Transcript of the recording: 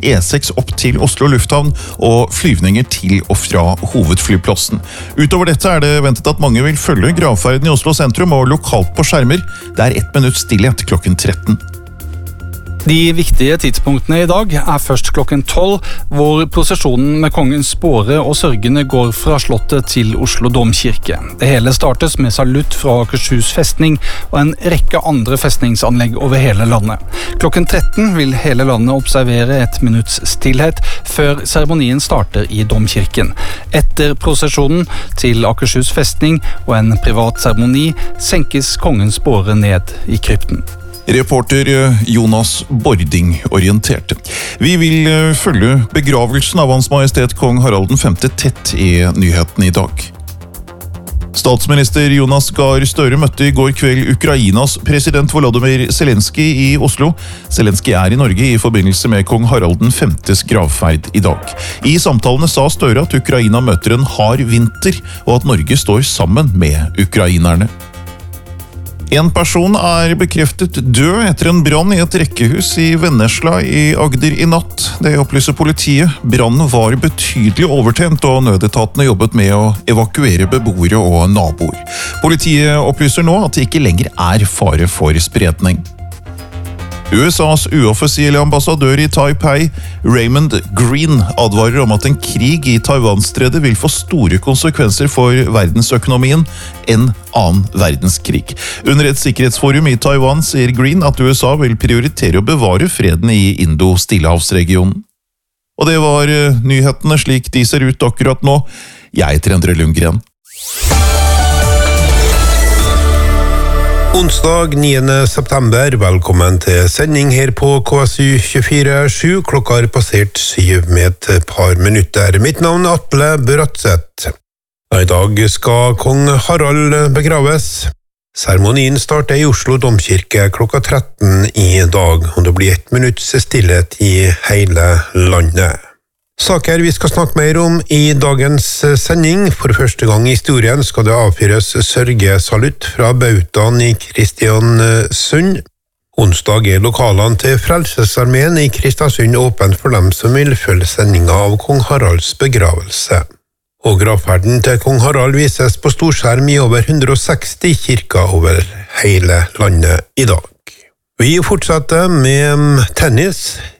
E6 opp til Oslo lufthavn og flyvninger til og fra hovedflyplassen. Utover dette det ventet at mange vil følge gravferden i Oslo sentrum og lokalt på skjermer. Det 1 minutt stillhet klokken 13. De viktige tidspunktene i dag først klokken 12, hvor prosesjonen med kongens båre og sørgende går fra slottet til Oslo domkirke. Det hele startes med salutt fra Akershus festning og en rekke andre festningsanlegg over hele landet. Klokken 13 vil hele landet observere 1 minutts stillhet før seremonien starter i domkirken. Etter prosesjonen til Akershus festning og en privat seremoni senkes kongens båre ned i krypten. Reporter Jonas Bording orienterte. Vi vil følge begravelsen av Hans Majestet Kong Harald 5. tett i nyheten i dag. Statsminister Jonas Gahr Støre møtte i går kveld Ukrainas president Volodymyr Zelensky i Oslo. Zelensky i Norge i forbindelse med kong Harald 5.s gravferd i dag. I samtalene sa Støre at Ukraina møter en hard vinter, og at Norge står sammen med ukrainerne. En person bekreftet død etter en brann i et rekkehus i Vennesla i Agder i natt. Det opplyser politiet. Brannen var betydelig overtent, og nødetatene jobbet med å evakuere beboere og naboer. Politiet opplyser nå at det ikke lenger fare for spredning. USAs uoffisielle ambassadør i Taipei, Raymond Green, advarer om at en krig i Taiwanstredet vil få store konsekvenser for verdensøkonomien, en annen verdenskrig. Under et sikkerhetsforum i Taiwan sier Green at USA vil prioritere å bevare freden i Indo-Stillehavsregionen. Og det var nyhetene slik de ser ut akkurat nå. Jeg heter Endre Lundgren. Onsdag 9. september, velkommen til sending her på KSU 24/7. Klokka passert 7 med et par minutter. Mitt navn Atle Bratseth. I dag skal kong Harald begraves. Seremonien starter i Oslo domkirke klokka 13 i dag, og det blir 1 minutts stillhet i hele landet. Saker vi skal snakke mer om i dagens sending. For første gang i historien skal det avfyres sørgesalutt fra bautaen i Kristiansund. Onsdag lokalene til Frelsesarmeen i Kristiansund åpent for dem som vil følge sendingen av kong Haralds begravelse. Og gravferden til kong Harald vises på storskjerm i over 160 kirker over hele landet i dag. Vi fortsetter med tennis.